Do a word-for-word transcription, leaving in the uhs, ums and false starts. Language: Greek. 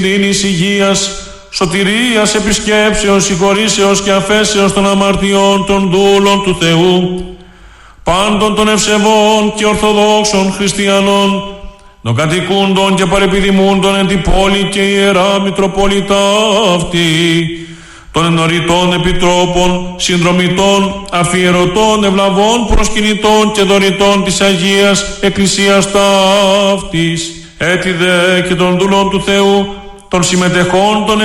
ειρήνης, υγείας, σωτηρίας, επισκέψεως, συγχωρήσεως και αφέσεως των αμαρτιών των δούλων του Θεού, πάντων των ευσεβών και ορθοδόξων χριστιανών, των κατοικούντων και παρεπιδημούντων εν την πόλη και ιερά Μητροπολιτά αυτή, των ενωρητών επιτρόπων, συνδρομητών, αφιερωτών, ευλαβών, προσκυνητών και δωρητών της Αγίας Εκκλησίας ταύτης, έτι δε και των δούλων του Θεού, των συμμετεχόντων